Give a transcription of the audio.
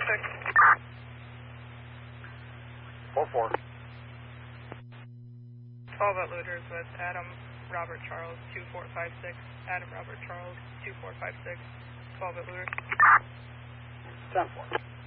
4-4. 12 at Looters with Adam Robert Charles 2456. Adam Robert Charles 2456. 12 at Looters. 10-4.